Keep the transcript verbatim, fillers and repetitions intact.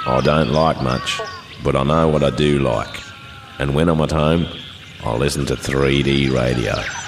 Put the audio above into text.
I don't like much, but I know what I do like. And when I'm at home, I listen to three D radio.